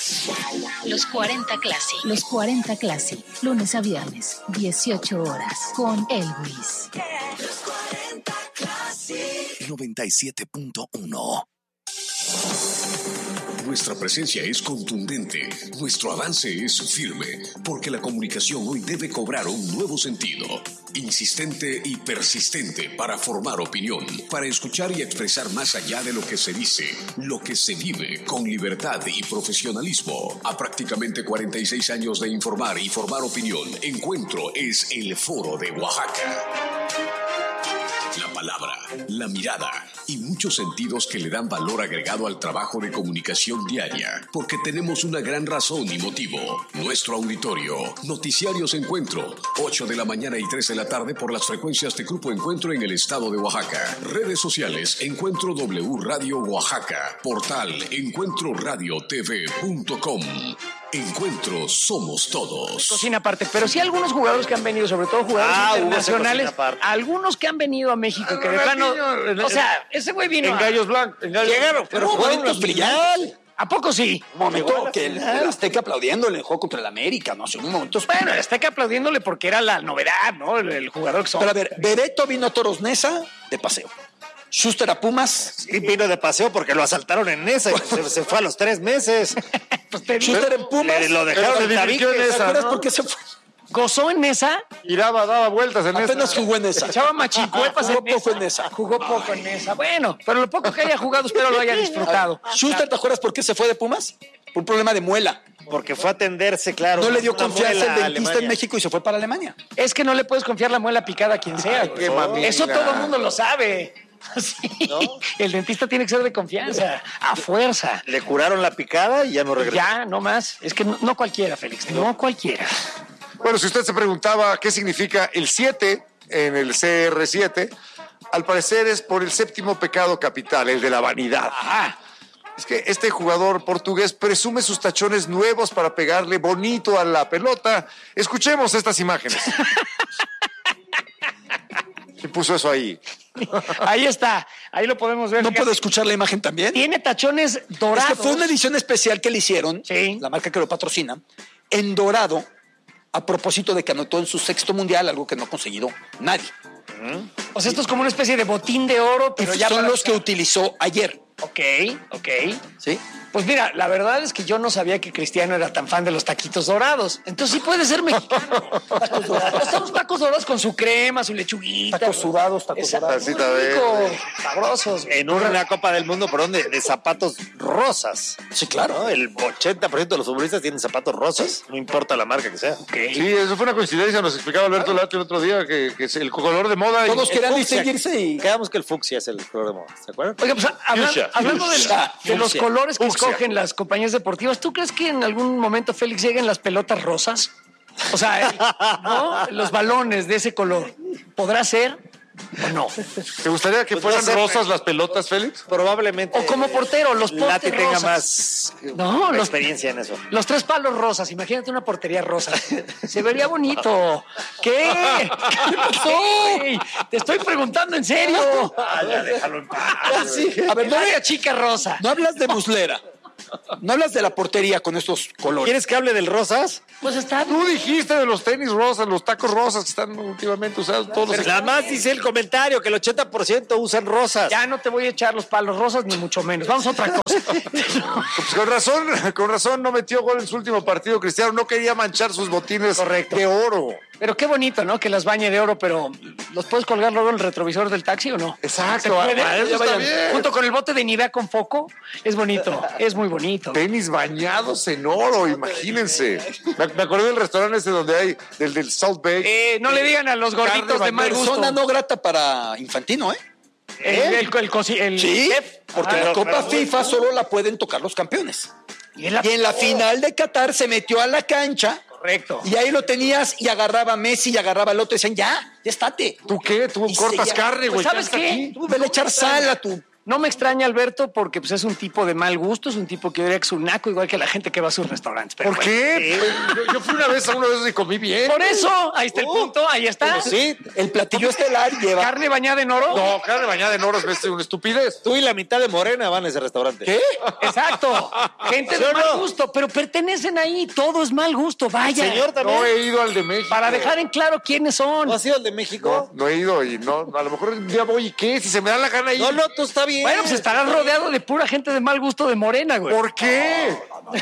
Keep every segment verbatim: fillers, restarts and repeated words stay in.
Los cuarenta Classic. Los cuarenta Classic. Lunes a viernes, dieciocho horas. Con Elvis. Los cuarenta Classic. noventa y siete punto uno. Nuestra presencia es contundente, nuestro avance es firme, porque la comunicación hoy debe cobrar un nuevo sentido, insistente y persistente para formar opinión, para escuchar y expresar más allá de lo que se dice, lo que se vive con libertad y profesionalismo. A prácticamente cuarenta y seis años de informar y formar opinión, Encuentro es el Foro de Oaxaca. La palabra, la mirada y muchos sentidos que le dan valor agregado al trabajo de comunicación diaria, porque tenemos una gran razón y motivo. Nuestro auditorio, Noticiarios Encuentro, ocho de la mañana y tres de la tarde por las frecuencias de Grupo Encuentro en el estado de Oaxaca. Redes sociales, Encuentro W Radio Oaxaca, portal encuentro radio t v punto com. Encuentro somos todos. Cocina aparte, pero sí algunos jugadores que han venido, sobre todo jugadores ah, internacionales, algunos que han venido a México, que de plano, o sea, ese güey vino en a... Gallos Blancos, en Gallos Llegaron, pero no, jugaron momentos brillantes. ¿A poco sí? Un momento que el, el Azteca aplaudiéndole el juego contra el América, no sé, un momento. Bueno, el Azteca aplaudiéndole porque era la novedad, ¿no? El, el jugador que son. Pero a ver, Bebeto vino a Toros Neza de paseo. Schuster a Pumas. Sí, vino de paseo porque lo asaltaron en Neza y se, se fue a los tres meses. Pues te Schuster en Pumas. Le, lo dejaron en Tabique. ¿Te acuerdas por qué se fue? ¿Gozó en esa? Giraba, daba vueltas en esa. Apenas jugó en esa. Echaba machicuepas jugó en poco en esa. Jugó poco en esa. Bueno, pero lo poco que haya jugado espero lo haya disfrutado. Schuster, ¿te acuerdas por qué se fue de Pumas? Por un problema de muela. Porque fue a atenderse, claro. No le dio confianza el dentista Alemania. en México y se fue para Alemania. Es que no le puedes confiar la muela picada a quien sea. Ay, qué mamila. Eso todo el mundo lo sabe. Sí. ¿No? El dentista tiene que ser de confianza, a fuerza. Le curaron la picada y ya no regresó. Ya, no más. Es que no, no cualquiera, Félix, no cualquiera. Bueno, si usted se preguntaba qué significa el siete en el C R siete, al parecer es por el séptimo pecado capital, el de la vanidad. Ajá. Es que este jugador portugués presume sus tachones nuevos para pegarle bonito a la pelota. Escuchemos estas imágenes. ¿Quién puso eso ahí? Ahí está, ahí lo podemos ver. ¿No puedo escuchar la imagen también? Tiene tachones dorados. Es que fue una edición especial que le hicieron, sí. La marca que lo patrocina, en dorado, a propósito de que anotó en su sexto mundial algo que no ha conseguido nadie. O sea, esto es como una especie de botín de oro, pero ya son para... los que utilizó ayer. Ok, ok. ¿Sí? Pues mira, la verdad es que yo no sabía que Cristiano era tan fan de los taquitos dorados. Entonces sí puede ser mexicano. Tacos dorados. Estamos tacos dorados con su crema, su lechuguita. Tacos sudados, tacos Exacto, dorados. muy Tacita rico, verde. sabrosos. En una Copa del Mundo, perdón, de, de zapatos rosas. Sí, claro. ¿No? El ochenta por ciento de los futbolistas tienen zapatos rosas, no importa la marca que sea. Okay. Sí, eso fue una coincidencia, nos explicaba Alberto Lati el otro día, que, que es el color de moda. y- Todos querían fucsia. distinguirse y... Quedamos que el fucsia es el color de moda, ¿se acuerdan? Oiga, pues habla- Fuchsia. hablando de, Fuchsia. de los Fuchsia. colores que Fuchsia. escogen las compañías deportivas, ¿tú crees que en algún momento, Félix, lleguen las pelotas rosas? O sea, el- ¿no? Los balones de ese color. ¿Podrá ser o no? ¿Te gustaría que Pues fueran va a ser- rosas las pelotas, Félix? Probablemente. O como portero, los postes Lati tenga rosas. más eh, No, los- experiencia en eso. Los tres palos rosas, imagínate una portería rosa. Se vería bonito. ¿Qué? ¿Qué pasó? Te estoy preguntando en serio. Ah, ya déjalo en paz. Sí. A ver, El no, área chica rosa. no hablas de muslera. No hablas de la portería con estos colores. ¿Quieres que hable del rosas? Pues está Tú dijiste de los tenis rosas, los tacos rosas que están últimamente usados todos los... Nada más dice el comentario que el ochenta por ciento usan rosas. Ya no te voy a echar los palos rosas, ni mucho menos. Vamos a otra cosa. Pues con razón, con razón no metió gol en su último partido. Cristiano no quería manchar sus botines Correcto. de oro. Pero qué bonito, ¿no? Que las bañe de oro, pero ¿los puedes colgar luego en el retrovisor del taxi o no? Exacto, ¿Se puede? ah, eso está bien. Junto con el bote de Nivea con foco. Es bonito, es muy bonito. Tenis bañados en oro, imagínense. Me, me acordé del restaurante ese donde hay, del, del Salt Bay. Eh, no le digan a los gorditos de mal gusto. Persona no grata para Infantino, ¿eh? El, el, el, el cosi- el Sí, chef. porque Ah, la Copa pero- FIFA solo la pueden tocar los campeones. Y en la, Y en la final de Qatar se metió a la cancha Correcto. y ahí lo tenías y agarraba a Messi y agarraba al otro y decían, ya, ya estate. ¿Tú qué? Tú Y cortas se- carne, güey. Pues, ¿sabes ¿qué haces qué? aquí? Tú vele a echar sal a tu No me extraña, Alberto, porque pues, es un tipo de mal gusto, es un tipo que diría que es un naco, igual que la gente que va a sus restaurantes. Pero ¿Por bueno. qué? Pues, yo, yo fui una vez a uno de esos y comí bien. Por eso, ahí está el Uh, punto, ahí está. Sí, el platillo estelar lleva... Carne bañada en oro. No, carne bañada en oro es una estupidez. Tú y la mitad de Morena van a ese restaurante. ¿Qué? Exacto. Gente ¿Sí de o mal no? gusto, pero pertenecen ahí. Todo es mal gusto, vaya. Señor, también. No he ido al de México. Para dejar en claro quiénes son. ¿No has ido al de México? No, no he ido y no, a lo mejor un día voy y qué, si se me da la gana ir. No, no, tú está bien. Bueno, pues estarás rodeado de pura gente de mal gusto de Morena, güey. ¿Por qué?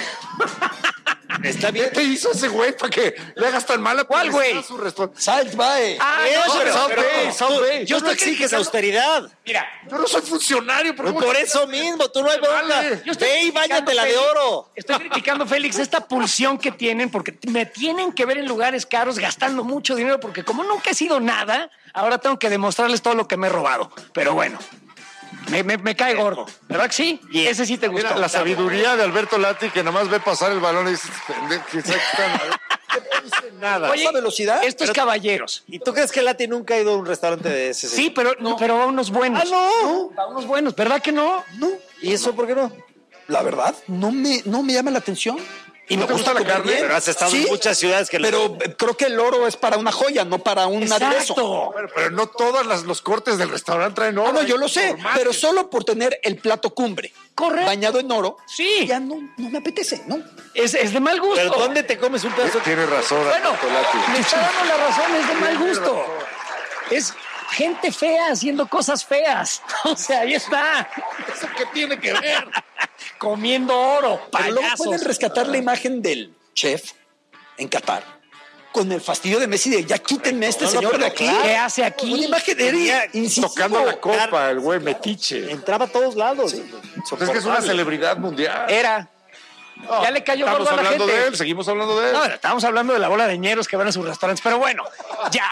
Está ¿Qué bien. te hizo ese güey para que le hagas tan mala ¿Cuál, güey? publicidad a su restaurante? Salt Bae. Ah, Eso, no, pero, South pero- Bay, South Bay. Yo no estoy exiges criticando- austeridad. Mira, Yo no soy funcionario, pero Por eso mismo, tú no hay Vale. bronca. yo estoy Ve y criticando, báñate la de Félix. oro. Estoy criticando, Félix, esta pulsión que tienen, porque me tienen que ver en lugares caros gastando mucho dinero, porque como nunca he sido nada, ahora tengo que demostrarles todo lo que me he robado. Pero bueno, me, me- me cae gordo. ¿Verdad que sí? Bien. Ese sí te gustó. mira la sabiduría de Alberto Lati que nada más ve pasar el balón y dice, pendejo, que se está- no dice nada. Oye, ¿Esa velocidad? Esto es caballeros. ¿Y tú crees que Lati nunca ha ido a un restaurante de ese? Sí, pero, pero a unos buenos. Ah, no. A unos buenos, ¿verdad que no? No, ¿Y eso por qué no? la verdad, no me, no me llama la atención. Y me te gusta la comer carne? bien. Pero has estado en muchas ciudades que lo- Pero eh, creo que el oro es para una joya, no para un aderezo. Exacto. Bueno, pero no todos las- los cortes del restaurante traen oro. No, no, yo lo sé, Normal. pero solo por tener el plato cumbre Correcto. bañado en oro, Sí. ya no, no me apetece, ¿no? Es, es de mal gusto. ¿Pero dónde te comes un pedazo? Tiene razón, Bueno, Alberto Lati. me está dando la razón, es de mal gusto. Es gente fea haciendo cosas feas. O sea, ahí está. ¿Eso qué tiene que ver? Comiendo oro, Pero luego payasos. pueden rescatar la imagen del chef en Qatar con el fastidio de Messi de ya quítenme a este No, no, señor pero de aquí. claro. ¿Qué hace aquí? Una imagen de Tenía- incisivo. Tocando la copa, el güey metiche. Entraba a todos lados. Pues es que es una celebridad mundial. Era. Ya le cayó Estamos gordo a la hablando gente. de él, seguimos hablando de él. No, estábamos hablando de la bola de ñeros que van a sus restaurantes. Pero bueno, ya.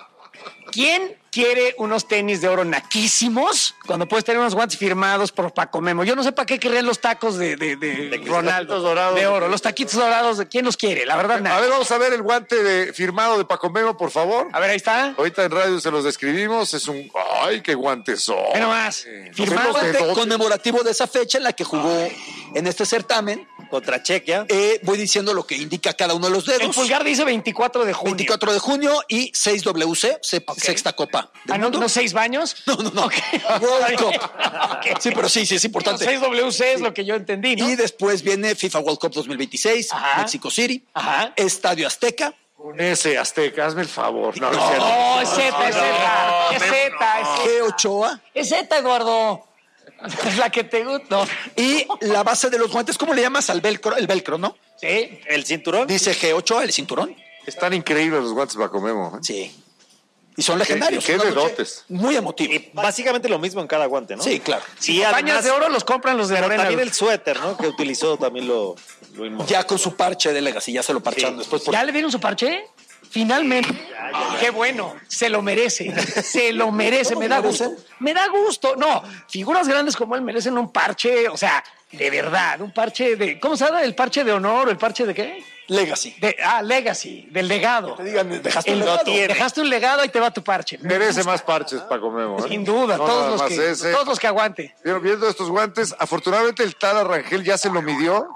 ¿Quién quiere unos tenis de oro naquísimos cuando puedes tener unos guantes firmados por Paco Memo? Yo no sé para qué querrían los tacos de, de, de Ronaldo. taquitos dorados. De oro, los taquitos dorados. ¿De quién los quiere? La verdad, A nada. ver, vamos a ver el guante de, firmado de Paco Memo, por favor. A ver, ahí está. Ahorita en radio se los describimos. Es un. ¡Ay, qué guantes son! Ve nomás. Eh, Firmado. los Guante dedos. conmemorativo de esa fecha en la que jugó en este certamen. Contra Chequia. Eh, voy diciendo lo que indica cada uno de los dedos. El pulgar dice veinticuatro de junio. veinticuatro de junio y seis W C, se- sexta copa del Ah, ¿no, mundo. ¿no seis baños? No, no, no. Ok. World Cup. Ok. Sí, pero sí, sí, es importante. seis W C es lo que yo entendí, ¿no? Y después viene FIFA World Cup dos mil veintiséis, Ajá. Mexico City, Ajá. Estadio Azteca. Con ese Azteca, hazme el favor. No, no, es cierto. No, es Z, es Z. Es Z, es G. Ochoa Es Z, gordo. Es la que te gusta. No. y la base de los guantes, ¿cómo le llamas al velcro? El velcro, ¿no? Sí. ¿El cinturón? Dice G. Ochoa, el cinturón. Están increíbles los guantes de Paco Memo. ¿eh? Sí. Y son legendarios. qué Una noche dedotes. Muy emotivo. Y básicamente lo mismo en cada guante, ¿no? Sí, claro. Sí, Pañas de oro los compran los de Pero Morena. también el suéter, ¿no? Que utilizó también lo, lo inmó- Ya con su parche de Legacy, ya se lo parcharon Sí. después. Por... ¿Ya le dieron su parche? Finalmente. Qué bueno. Se lo merece. Se lo merece. Me da gusto. Me da gusto. No, figuras grandes como él merecen un parche, o sea, de verdad, un parche de. ¿Cómo se llama? ¿El parche de honor o el parche de qué? Legacy. De, ah, legacy, del legado. Te digan, dejaste El- un legado. Dejaste un legado, ahí te va tu parche. Merece más parches Paco Memo. ¿eh? Sin duda, No todos, nada los más que, ese. todos los que aguante. Pero viendo estos guantes, afortunadamente el tal Arrangel ya se lo midió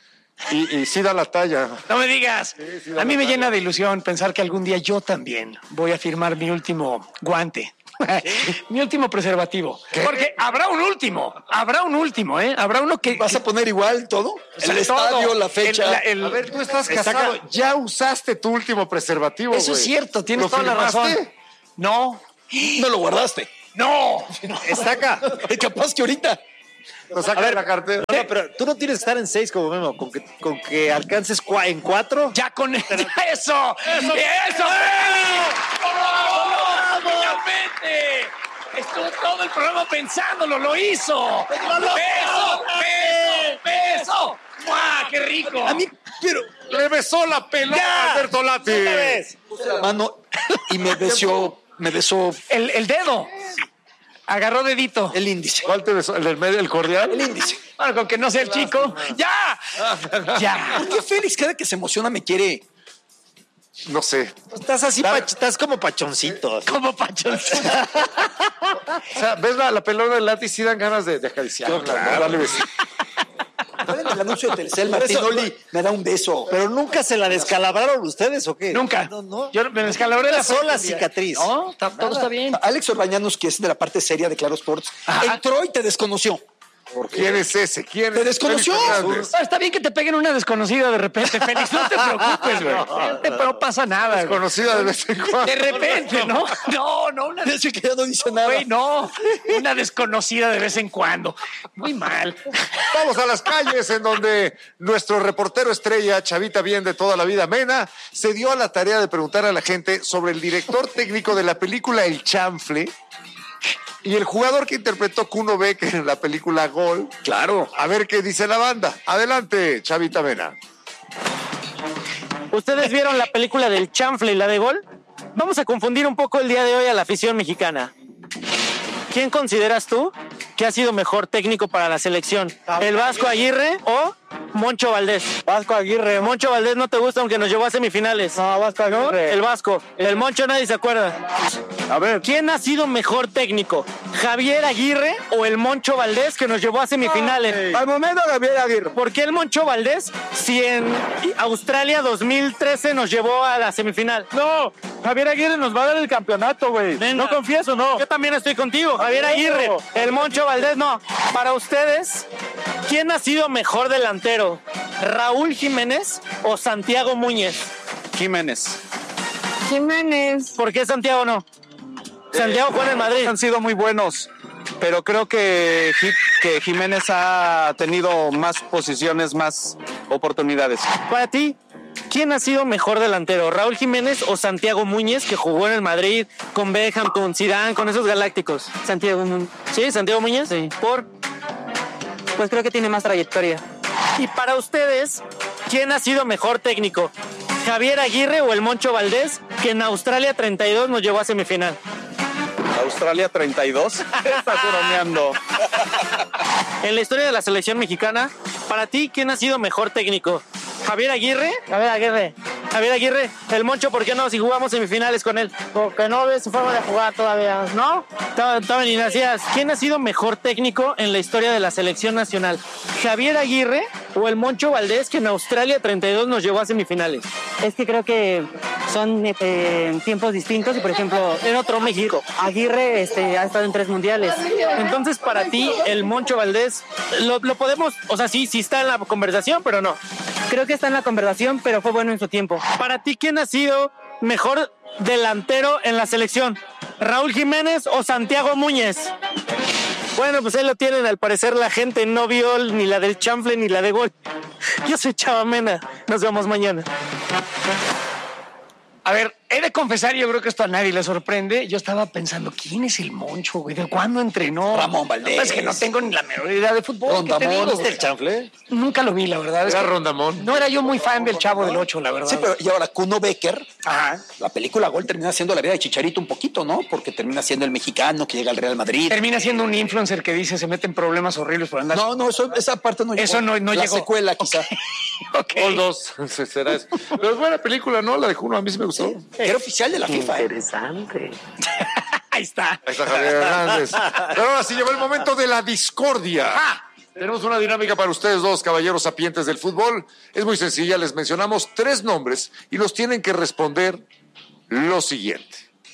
y, y sí da la talla. No me digas. sí, la A mí me verdad. llena de ilusión pensar que algún día yo también voy a firmar mi último guante. Mi último preservativo. Porque habrá un último. Habrá un último, ¿eh? Habrá uno que. ¿Vas a poner igual todo? o sea, El todo. estadio, la fecha. El- la- el- A ver, tú estás Saca- casado, ya usaste tu último preservativo. Eso es güey. cierto, tienes ¿Lo toda la firmaste? razón. No. No lo guardaste. No. Está acá. Capaz que ahorita. Lo saca de la cartera. No, no, pero tú no tienes que estar en seis como Memo, con que, con que alcances cua- en cuatro. Ya con eso. Eso. Eso. Eso. Félix! ¡Bravo! ¡Finalmente! Estuvo todo el programa pensándolo, lo hizo. ¡Beso! ¡Beso! ¡Beso! ¡Mua! ¡Qué rico! A mí, pero Le besó la pelota ¡Ya! a Alberto Lati. Otra vez. la mano y me besó, me besó El, el dedo. Agarró dedito. el índice. ¿Cuál te besó? ¿El del medio, el cordial? El índice. Bueno, con que no sea el chico. ¡Ya! ¡Ya! Porque Félix cada que se emociona me quiere no sé. Estás así, Dale. pach- estás como pachoncito. así. Como pachoncito. O sea, ves la, la pelona del látiz y dan ganas de, de acariciarla, ¿no? Darle besitos. En el anuncio de Telcel, Por Martín eso- Oli me da un beso. Pero nunca se la descalabraron ustedes, ¿o qué? Nunca. No, no. Yo me descalabré la Una sola frente. cicatriz. No, está- todo está bien. Alex Orbañanos, que es de la parte seria de Claro Sports, Ajá. entró y te desconoció. ¿Quién es ese? ¿Quién Te es? desconoció. Félix Fernández. No, está bien que te peguen una desconocida de repente, Félix. No te preocupes, güey. Vente, pero no pasa nada, güey. Conocida de vez en cuando. De repente, ¿no? No, no, una Ese que ya no dice nada. Güey, no. Una desconocida de vez en cuando. Muy mal. Vamos a las calles en donde nuestro reportero estrella, Chavita Bien de toda la vida, Mena, se dio a la tarea de preguntar a la gente sobre el director técnico de la película El Chanfle y el jugador que interpretó Kuno Becker en la película Gol. Claro. A ver qué dice la banda. Adelante, Chavita Mena. ¿Ustedes vieron la película del chanfle y la de Gol? Vamos a confundir un poco el día de hoy a la afición mexicana. ¿Quién consideras tú que ha sido mejor técnico para la selección? ¿El Vasco Aguirre o Moncho Valdés? Vasco Aguirre. Moncho Valdés no te gusta aunque nos llevó a semifinales. No, Vasco Aguirre. El Vasco. El Moncho nadie se acuerda. A ver. ¿Quién ha sido mejor técnico? ¿Javier Aguirre o el Moncho Valdés que nos llevó a semifinales? Al momento Javier Aguirre. ¿Por qué el Moncho Valdés si en Australia dos mil trece nos llevó a la semifinal? No, Javier Aguirre nos va a dar el campeonato, güey. ¿No confías o no? Yo también estoy contigo. Javier Aguirre, el Moncho Valdés no. Para ustedes, ¿quién ha sido mejor delantero? ¿Raúl Jiménez o Santiago Muñez? Jiménez. Jiménez. ¿Por qué Santiago no? Santiago juega en Madrid. Han sido muy buenos, pero creo que, Ji- que Jiménez ha tenido más posiciones, más oportunidades. Para ti, ¿quién ha sido mejor delantero? ¿Raúl Jiménez o Santiago Muñez, que jugó en el Madrid con Beckham, con Zidane, con esos galácticos? Santiago Muñez. ¿Sí? ¿Santiago Muñez? Sí. ¿Por? Pues creo que tiene más trayectoria. Y para ustedes, ¿quién ha sido mejor técnico? ¿Javier Aguirre o el Moncho Valdés, que en Australia treinta y dos nos llevó a semifinal? Australia treinta y dos. Estás bromeando. En la historia de la selección mexicana, para ti, ¿quién ha sido mejor técnico? ¿Javier Aguirre? Javier Aguirre. Javier Aguirre, el Moncho, ¿por qué no? Si jugamos semifinales con él. Porque no ves su forma de jugar todavía, ¿no? Todavía ni nacías. ¿Quién ha sido mejor técnico en la historia de la selección nacional? ¿Javier Aguirre o el Moncho Valdés, que en Australia treinta y dos nos llevó a semifinales? Es que creo que son eh, tiempos distintos y, por ejemplo, En otro México. Aguirre este, ha estado en tres mundiales. Entonces, para ti, el Moncho Valdés, lo, lo podemos, o sea, sí, sí está en la conversación, pero no. Creo que está en la conversación, pero fue bueno en su tiempo. Para ti, ¿quién ha sido mejor delantero en la selección? ¿Raúl Jiménez o Santiago Muñez? Bueno, pues ahí lo tienen. Al parecer la gente no vio ni la del chanfle ni la de Gol. Yo soy Chava Mena. Nos vemos mañana. A ver, he de confesar, yo creo que esto a nadie le sorprende. Yo estaba pensando, ¿quién es el Moncho, güey? ¿De cuándo entrenó? Ramón Valdés. No, es que no tengo ni la menor idea de fútbol. ¿Qué te Rondamón, digo, ¿viste el güey? chanfle? Nunca lo vi, la verdad. Es Era que Rondamón. no era yo muy fan del Chavo del Ocho, la verdad. Sí, pero y ahora Kuno Becker, Ajá. la película Gol termina siendo la vida de Chicharito un poquito, ¿no? Porque termina siendo el mexicano que llega al Real Madrid. Termina siendo un influencer que dice se meten problemas horribles por andar. No, no, eso, esa parte no llegó. Eso no- no la llegó. secuela, quizá. Ok. Gol dos. Será eso. Pero es buena película, ¿no? La de Juno, a mí sí me gustó. Era oficial de la FIFA. ¿eh? Interesante. Ahí está. Ahí está Javier Hernández. Pero ahora sí llegó el momento de la discordia. Tenemos una dinámica para ustedes dos, caballeros sapientes del fútbol. Es muy sencilla, les mencionamos tres nombres y los tienen que responder lo siguiente.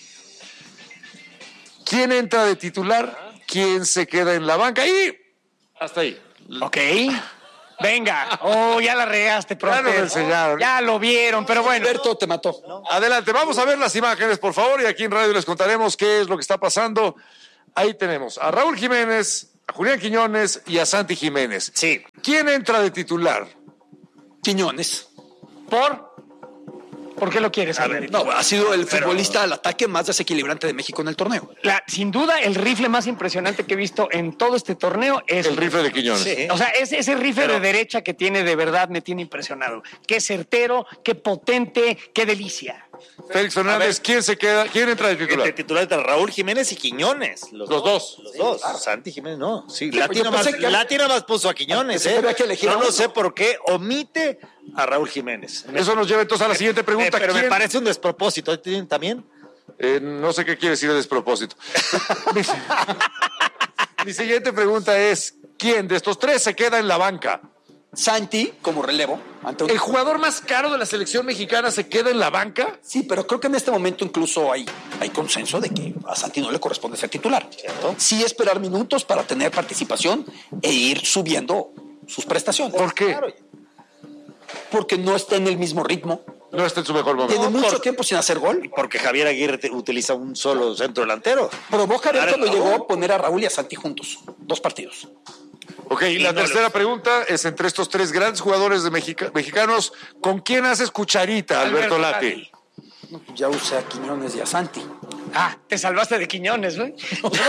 ¿Quién entra de titular? ¿Quién se queda en la banca? Y hasta ahí. Ok. Venga. Oh, ya la regaste, profe. Ya nos enseñaron. Ya lo vieron, pero bueno. Alberto te mató. Adelante, vamos a ver las imágenes, por favor, y aquí en radio les contaremos qué es lo que está pasando. Ahí tenemos a Raúl Jiménez, a Julián Quiñones y a Santi Jiménez. Sí. ¿Quién entra de titular? Quiñones. ¿Por? ¿Por qué lo quieres saber? No, ha sido el futbolista al ataque más desequilibrante de México en el torneo. La- sin duda, el rifle más impresionante que he visto en todo este torneo es El rifle de Quiñones. Sí. O sea, ese, ese rifle de derecha que tiene de verdad me tiene impresionado. Qué certero, qué potente, qué delicia. Félix Fernández, ¿quién se queda? ¿Quién entra de titular? De titular entre Raúl Jiménez y Quiñones. Los, Los dos. Los dos. Santi Jiménez no. Sí, Sí, Lati pues yo nomás, pensé que- Lati nomás puso a Quiñones, Pensé que ¿eh? había que elegir a no uno. lo sé por qué omite a Raúl Jiménez. Eso nos lleva entonces a la siguiente Eh, pregunta. pero me ¿Quién? parece un despropósito. ¿Tienen también? Eh, no sé qué quiere decir de despropósito. mi, mi siguiente pregunta es, ¿quién de estos tres se queda en la banca? Santi, como relevo. Ante un- ¿El jugador más caro de la selección mexicana se queda en la banca? Sí, pero creo que en este momento incluso hay, hay consenso de que a Santi no le corresponde ser titular. ¿Cierto? Sí esperar minutos para tener participación e ir subiendo sus prestaciones. ¿Por qué? Claro. Porque no está en el mismo ritmo. No está en su mejor momento. Tiene No, mucho por- tiempo sin hacer gol. Porque Javier Aguirre te- utiliza un solo centro delantero. Probó Javier Claro, cuando no. llegó a poner a Raúl y a Santi juntos. Dos partidos. Ok, y la no tercera le- pregunta es entre estos tres grandes jugadores de Mexica- mexicanos, ¿con quién haces cucharita, Alberto, Alberto Lati? Lati. Ya usé a Quiñones y a Santi. Ah, te salvaste de Quiñones, güey.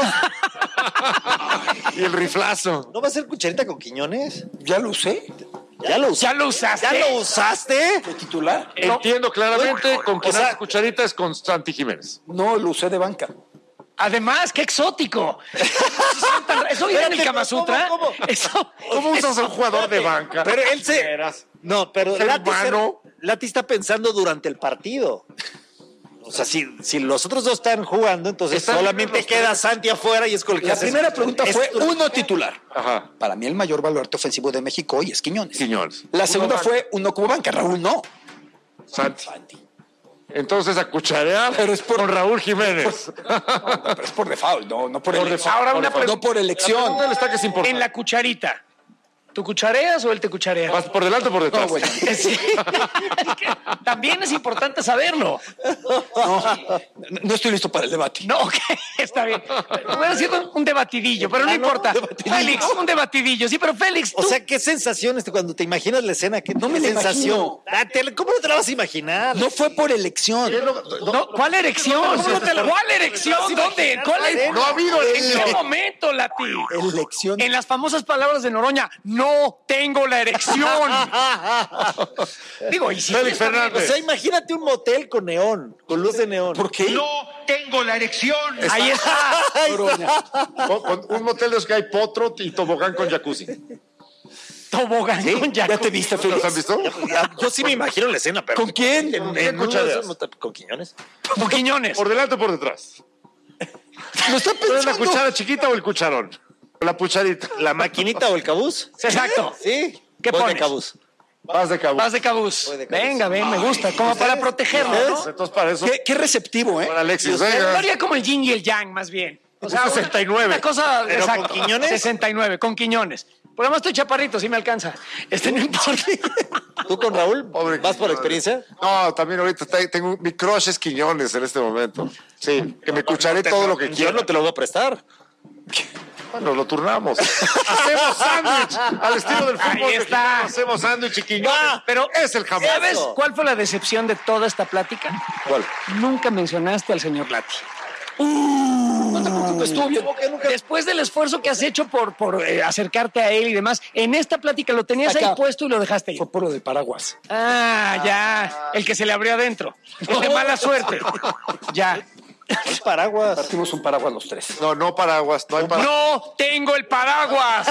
Y el riflazo. ¿No va a ser cucharita con Quiñones? Ya lo usé. ¿Ya lo usaste? ¿Ya lo usaste? ¿Ya lo usaste? De titular. Entiendo claramente, con quien o sea- haces cucharita es con Santi Jiménez. No, lo usé de banca. Además, qué exótico. ¿Eso viene en el Espérate, Kama Sutra? ¿cómo, cómo? Eso. ¿Cómo usas a un jugador de banca? Pero él se... No, pero Ser Lati, se- humano. Lati está pensando durante el partido. O sea, si, si los otros dos están jugando, entonces Están solamente los queda tres. Santi afuera y es con el que La haces- primera pregunta es- fue uno titular. Ajá. Para mí el mayor baluarte ofensivo de México hoy es Quiñones. Quiñones. La segunda Uno fue uno como banca. Raúl no. Santi. Entonces a cucharear Pero es por- con Raúl Jiménez. Pero es por default, no, no por, Por elección. default, Ahora por una default. No por elección. ¿Dónde está que es importante? En la cucharita. ¿Tú cuchareas o él te cucharea? ¿Vas por delante o por detrás? No, bueno. Sí. Es que también es importante saberlo. No, no estoy listo para el debate. No, ok, está bien. Hubiera sido un debatidillo, pero no importa. Félix, un debatidillo. Sí, pero Félix, O tú- sea, ¿qué sensación este, cuando te imaginas la escena? ¿Qué No me la sensación? imagino. Ah, te- ¿Cómo no te la vas a imaginar? No fue por elección. No, ¿cuál erección? ¿Cómo no te la- ¿Cuál erección? ¿Dónde? ¿Cuál es? No ha habido ¿En elección. qué momento, Lati? Elección. En las famosas palabras de Noroña, no tengo la erección. Digo, y si Félix O Fernández. sea, imagínate un motel con neón, con luz de neón. ¿Por qué? tengo la erección. Ahí está. Con, con un motel de los que hay potro y tobogán con jacuzzi. Tobogán con ¿Ya jacuzzi. te viste, ¿Los Félix? han visto? Ya, yo sí me imagino la escena, pero... ¿Con quién? En, ¿Con quién en uno de cuchareas? esos mot- ¿Con Quiñones? Con Quiñones. ¿Por delante o por detrás? Lo está ¿Pero es la pensando. cuchara chiquita o el cucharón? La cucharita. ¿La maquinita o el cabuz? Exacto. Sí. ¿Qué Voy de pones? cabuz. Vas de cabo. Vas de cabuz. Voy de cabuz. Venga, ven, me gusta. Como para protegerlo, ¿no? Entonces para eso. Qué, qué receptivo, ¿eh? Con Alexis, Yo venga. haría como el yin y el yang, más bien. O sea, Un sesenta y nueve. Una, una cosa, ¿Pero exacto. con Quiñones? sesenta y nueve, con Quiñones. Porque además estoy chaparrito, sí me alcanza. Este no importa. ¿Tú con Raúl? Pobre ¿Vas por Quiñones. experiencia? No, también ahorita está- tengo mi crush es Quiñones en este momento. Sí, que me cucharé Te- todo lo que Yo quiera. no te lo voy a prestar. Bueno, lo turnamos. Hacemos sándwich al estilo del fútbol. Ahí está. mexicano. Hacemos sándwich y Quiñones. Ah, pero es el jamón. ¿Sabes cuál fue la decepción de toda esta plática? ¿Cuál? Nunca mencionaste al señor Lati. No te preocupes, estuvo bien. Después del esfuerzo que has hecho por, por eh, acercarte a él y demás, en esta plática lo tenías Acá. ahí puesto y lo dejaste ahí. Fue por lo del paraguas. Ah, ya. El que se le abrió adentro. El de mala suerte. Ya. Es paraguas. Partimos un paraguas los tres. No, no paraguas. No hay paraguas. No tengo el paraguas.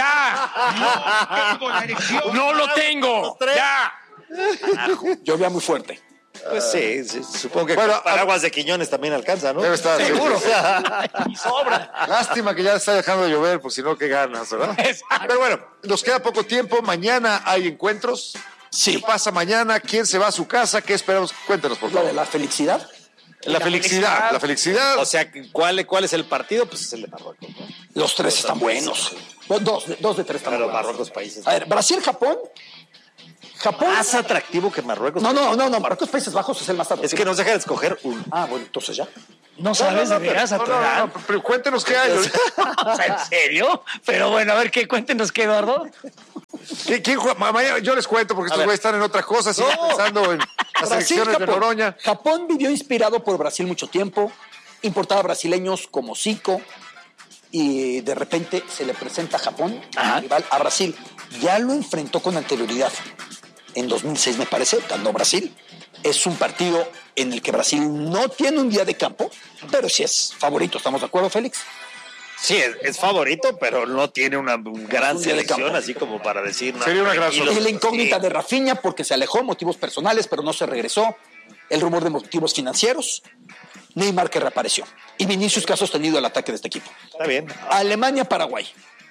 Ya. No lo tengo. Ya. Llovía muy fuerte. Pues sí, sí, supongo que Bueno, con paraguas de Quiñones también alcanza, ¿no? Debe estar. sí. Seguro. Y sobra. Lástima que ya está dejando de llover, por si no, qué ganas, ¿verdad? Exacto. Pero bueno, nos queda poco tiempo. Mañana hay encuentros. Sí. ¿Qué pasa mañana? ¿Quién se va a su casa? ¿Qué esperamos? Cuéntanos, por Lo de favor. la felicidad. La felicidad. La felicidad. O sea, ¿cuál, ¿cuál es el partido? Pues es el de Marruecos, ¿no? Los tres están buenos. Dos, dos, dos de tres están Pero buenos. Marruecos países. A ver, Brasil-Japón. Japón. Más atractivo que Marruecos. No, no, no, no. Marruecos, Países Bajos es el más atractivo. Es que nos deja de escoger uno. Ah, bueno, entonces ya. No sabes No, no, de veras a no, tu no, edad. no, pero cuéntenos qué hay. O sea, ¿en serio? Pero bueno, a ver, ¿qué? Cuéntenos qué, Eduardo. ¿Qui- ¿Quién juega? Ma- mañana yo les cuento porque estos ver. güeyes están en otras cosas. Siguen No. pensando en las elecciones de Noroña. Japón vivió inspirado por Brasil mucho tiempo, importaba brasileños como Zico y de repente se le presenta a Japón, Ajá. rival a Brasil. Ya lo enfrentó con anterioridad. En dos mil seis me parece, ganó Brasil. Es un partido en el que Brasil no tiene un día de campo, pero sí es favorito. ¿Estamos de acuerdo, Félix? Sí, es, es favorito, pero no tiene una gran Un día de selección, campo. así como para decir... no, Sería una gran tranquilos. Y la incógnita Sí. de Rafinha porque se alejó, motivos personales, pero no se regresó. El rumor de motivos financieros. Neymar que reapareció. Y Vinicius que ha sostenido el ataque de este equipo. Está bien. Alemania-Paraguay.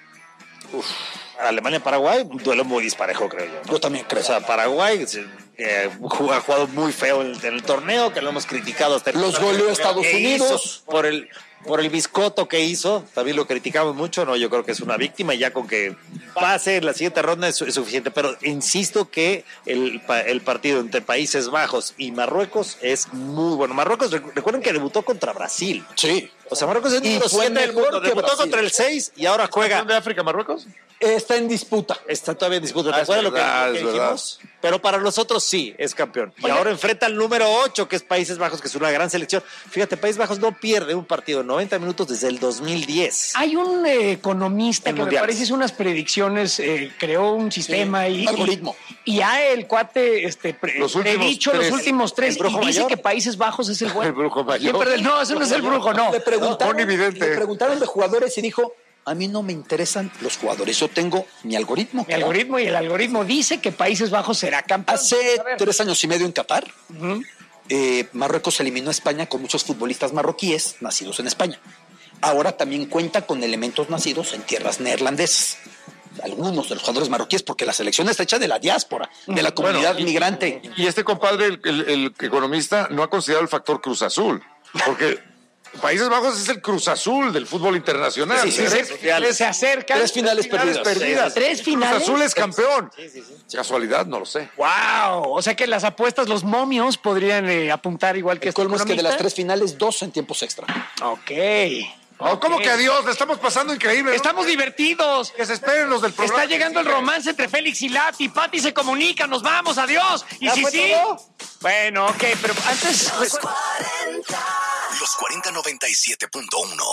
Alemania-Paraguay, un duelo muy disparejo, creo yo, ¿no? Yo también creo. O sea, Paraguay eh, ha jugado muy feo en, en el torneo, que lo hemos criticado hasta el Los goleó a Estados que Unidos. hizo por el por el biscoto que hizo, también lo criticamos mucho, no, yo creo que es una víctima y ya con que pase en la siguiente ronda es, es suficiente, pero insisto que el, pa- el partido entre Países Bajos y Marruecos es muy bueno. Marruecos, recu- recuerden que debutó contra Brasil. Sí. O sea, Marruecos es el Y número fue siete del mejor mundo, que debutó Brasil. contra el seis y ahora juega. ¿Campeón de África, Marruecos? Está en disputa. Está todavía en disputa. ¿Te Ah, es acuerdas lo que, verdad, lo que es verdad. dijimos? Pero para nosotros sí, es campeón. Y Oye. ahora enfrenta al número ocho, que es Países Bajos, que es una gran selección. Fíjate, Países Bajos no pierde un partido en noventa minutos desde el dos mil diez. Hay un eh, economista En que me mundiales. parece hizo unas predicciones, eh, creó un sistema y, algoritmo. y, y ya el cuate este, pre- Los últimos predicho tres. los últimos tres El brujo y dice mayor. que Países Bajos es el bueno. El brujo mayor. Siempre del- no, ese no es el brujo, no. Le preguntaron, Muy evidente. le preguntaron de jugadores y dijo, a mí no me interesan los jugadores, yo tengo mi algoritmo. Mi algoritmo y el algoritmo dice que Países Bajos será campeón. Hace A ver. tres años y medio en Qatar, Ujú. eh, Marruecos eliminó a España con muchos futbolistas marroquíes nacidos en España. Ahora también cuenta con elementos nacidos en tierras neerlandesas. Algunos de los jugadores marroquíes, porque la selección está hecha de la diáspora, de la comunidad Bueno, y- migrante. Y este compadre, el, el- el economista, no ha considerado el factor Cruz Azul, porque Países Bajos es el Cruz Azul del fútbol internacional. Sí, sí, Tres sí. finales Se acercan. Tres finales perdidas. perdidas. Tres finales. Cruz Azul es campeón. Casualidad, no lo sé. Wow, o sea que las apuestas, los momios podrían eh, apuntar igual que El colmo es que de las economista. tres finales, dos en tiempos extra. Ok. Oh, ¿Cómo Ok. que adiós? Le estamos pasando increíble. Estamos divertidos. Que se esperen los del programa. Está llegando el romance entre Félix y Lati. Pati se comunica, nos vamos, adiós. Y ¿Ya si fue sí. todo? Bueno, ok, pero antes. Los cuarenta. Los cuarenta noventa y siete punto uno.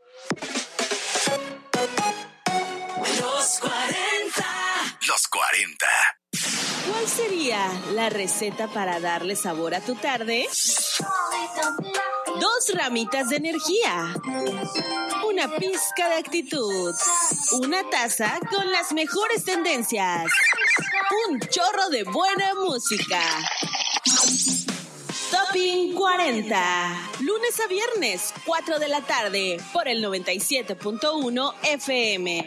Los cuarenta. Los cuarenta. ¿Cuál sería la receta para darle sabor a tu tarde? Dos ramitas de energía, una pizca de actitud, una taza con las mejores tendencias, un chorro de buena música. Topping cuarenta, lunes a viernes, cuatro de la tarde, por el noventa y siete punto uno F M.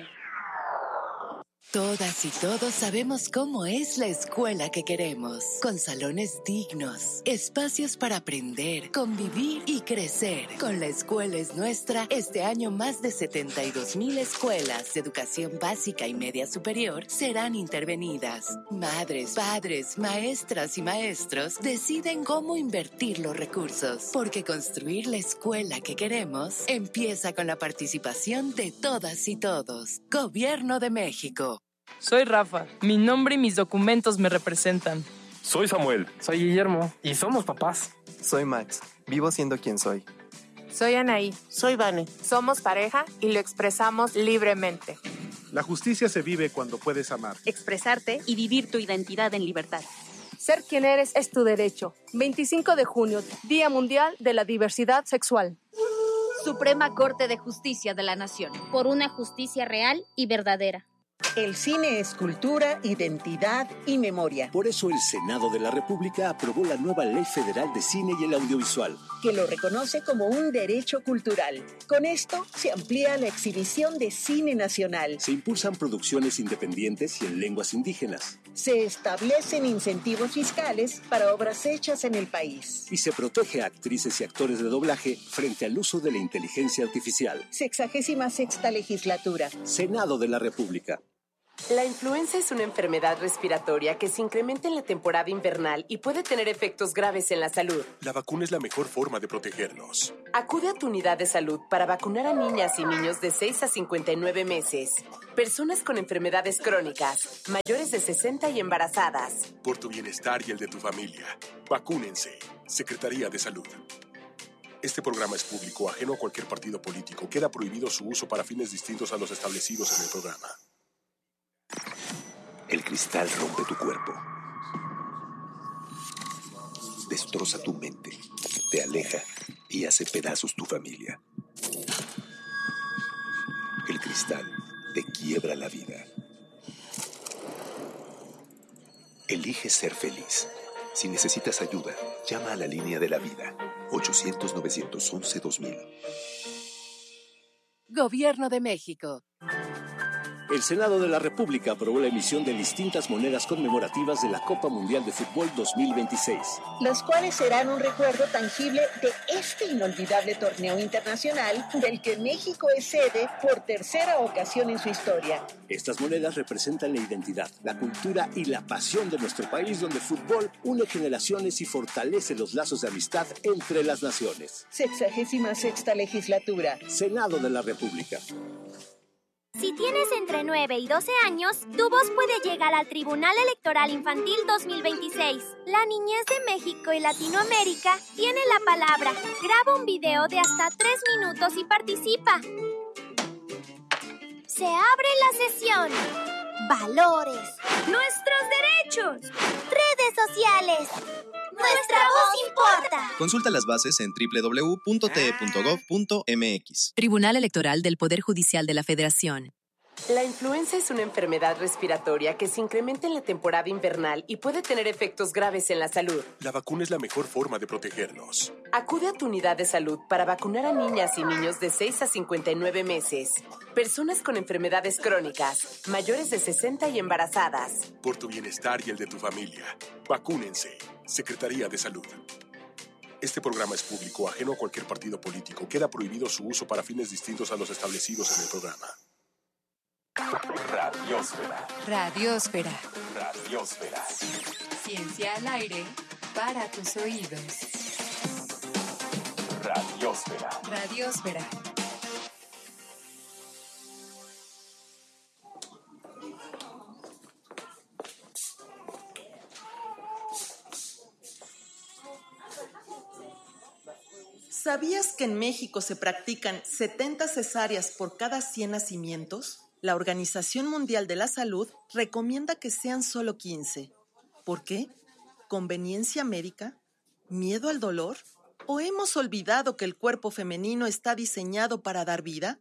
Todas y todos sabemos cómo es la escuela que queremos, con salones dignos, espacios para aprender, convivir y crecer. Con La Escuela es Nuestra, este año más de setenta y dos mil escuelas de educación básica y media superior serán intervenidas. Madres, padres, maestras y maestros deciden cómo invertir los recursos, porque construir la escuela que queremos empieza con la participación de todas y todos. Gobierno de México. Soy Rafa. Mi nombre y mis documentos me representan. Soy Samuel. Soy Guillermo y somos papás. Soy Max. Vivo siendo quien soy. Soy Anaí. Soy Vane. Somos pareja y lo expresamos libremente. La justicia se vive cuando puedes amar, expresarte y vivir tu identidad en libertad. Ser quien eres es tu derecho. veinticinco de junio, Día Mundial de la Diversidad Sexual. Suprema Corte de Justicia de la Nación. Por una justicia real y verdadera. El cine es cultura, identidad y memoria. Por eso el Senado de la República aprobó la nueva Ley Federal de Cine y el Audiovisual, que lo reconoce como un derecho cultural. Con esto se amplía la exhibición de cine nacional. Se impulsan producciones independientes y en lenguas indígenas. Se establecen incentivos fiscales para obras hechas en el país. Y se protege a actrices y actores de doblaje frente al uso de la inteligencia artificial. Sexagésima sexta legislatura. Senado de la República. La influenza es una enfermedad respiratoria que se incrementa en la temporada invernal y puede tener efectos graves en la salud. La vacuna es la mejor forma de protegernos. Acude a tu unidad de salud para vacunar a niñas y niños de seis a cincuenta y nueve meses, personas con enfermedades crónicas, mayores de sesenta y embarazadas. Por tu bienestar y el de tu familia, vacúnense. Secretaría de Salud. Este programa es público, ajeno a cualquier partido político. Queda prohibido su uso para fines distintos a los establecidos en el programa. El cristal rompe tu cuerpo. destroza tu mente, te aleja y hace pedazos tu familia. El cristal te quiebra la vida. Elige ser feliz. Si necesitas ayuda, llama a la línea de la vida. ochocientos, novecientos once, dos mil. Gobierno de México. El Senado de la República aprobó la emisión de distintas monedas conmemorativas de la Copa Mundial de Fútbol dos mil veintiséis. Las cuales serán un recuerdo tangible de este inolvidable torneo internacional del que México es sede por tercera ocasión en su historia. Estas monedas representan la identidad, la cultura y la pasión de nuestro país, donde el fútbol une generaciones y fortalece los lazos de amistad entre las naciones. Sexagésima sexta legislatura. Senado de la República. Si tienes entre nueve y doce años, tu voz puede llegar al Tribunal Electoral Infantil dos mil veintiséis. La niñez de México y Latinoamérica tiene la palabra. Graba un video de hasta tres minutos y participa. Se abre la sesión. Valores. Nuestros derechos. Redes sociales. Nuestra voz importa. Consulta las bases en doble u doble u doble u punto t e punto gov punto m x. Tribunal Electoral del Poder Judicial de la Federación. La influenza es una enfermedad respiratoria que se incrementa en la temporada invernal y puede tener efectos graves en la salud. La vacuna es la mejor forma de protegernos. Acude a tu unidad de salud para vacunar a niñas y niños de seis a cincuenta y nueve meses, personas con enfermedades crónicas, mayores de sesenta y embarazadas. Por tu bienestar y el de tu familia, vacúnense. Secretaría de Salud. Este programa es público, ajeno a cualquier partido político. Queda prohibido su uso para fines distintos a los establecidos en el programa. Radiosfera. Radiosfera. Radiosfera. Ciencia al aire para tus oídos. Radiosfera. Radiosfera. ¿Sabías que en México se practican setenta cesáreas por cada cien nacimientos? La Organización Mundial de la Salud recomienda que sean solo quince. ¿Por qué? ¿Conveniencia médica? ¿Miedo al dolor? ¿O hemos olvidado que el cuerpo femenino está diseñado para dar vida?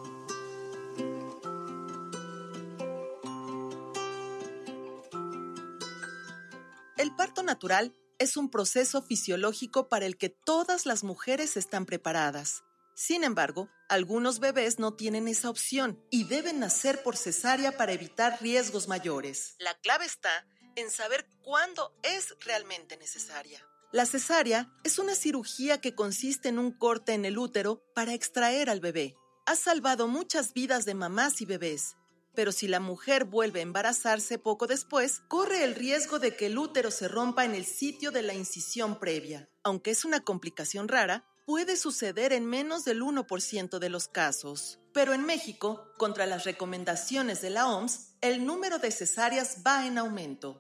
El parto natural es un proceso fisiológico para el que todas las mujeres están preparadas. Sin embargo, algunos bebés no tienen esa opción y deben nacer por cesárea para evitar riesgos mayores. La clave está en saber cuándo es realmente necesaria. La cesárea es una cirugía que consiste en un corte en el útero para extraer al bebé. Ha salvado muchas vidas de mamás y bebés. Pero si la mujer vuelve a embarazarse poco después, corre el riesgo de que el útero se rompa en el sitio de la incisión previa. Aunque es una complicación rara, puede suceder en menos del uno por ciento de los casos. Pero en México, contra las recomendaciones de la O M S, el número de cesáreas va en aumento.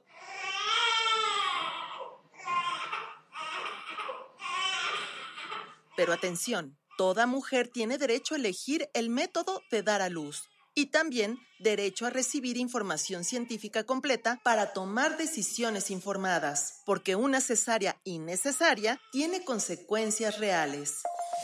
Pero atención, toda mujer tiene derecho a elegir el método de dar a luz. Y también derecho a recibir información científica completa para tomar decisiones informadas, porque una cesárea innecesaria tiene consecuencias reales.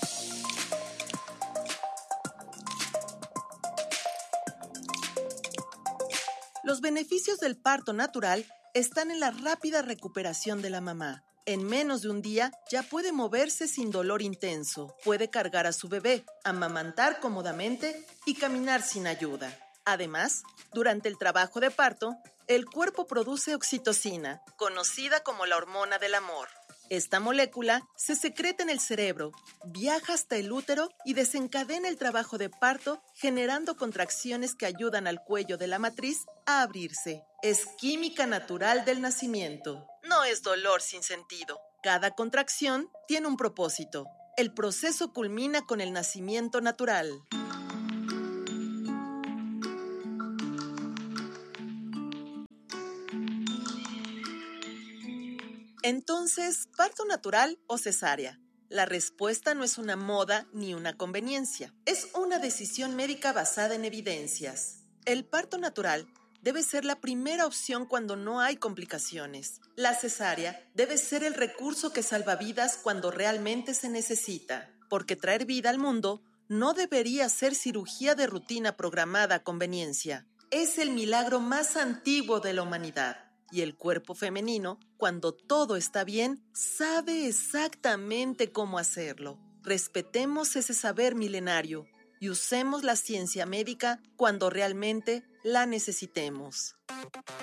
Los beneficios del parto natural están en la rápida recuperación de la mamá. En menos de un día ya puede moverse sin dolor intenso, puede cargar a su bebé, amamantar cómodamente y caminar sin ayuda. Además, durante el trabajo de parto, el cuerpo produce oxitocina, conocida como la hormona del amor. Esta molécula se secreta en el cerebro, viaja hasta el útero y desencadena el trabajo de parto, generando contracciones que ayudan al cuello de la matriz a abrirse. Es química natural del nacimiento. No es dolor sin sentido. Cada contracción tiene un propósito. El proceso culmina con el nacimiento natural. Entonces, ¿parto natural o cesárea? La respuesta no es una moda ni una conveniencia. Es una decisión médica basada en evidencias. El parto natural debe ser la primera opción cuando no hay complicaciones. La cesárea debe ser el recurso que salva vidas cuando realmente se necesita, porque traer vida al mundo no debería ser cirugía de rutina programada a conveniencia. Es el milagro más antiguo de la humanidad. Y el cuerpo femenino, cuando todo está bien, sabe exactamente cómo hacerlo. Respetemos ese saber milenario y usemos la ciencia médica cuando realmente la necesitemos.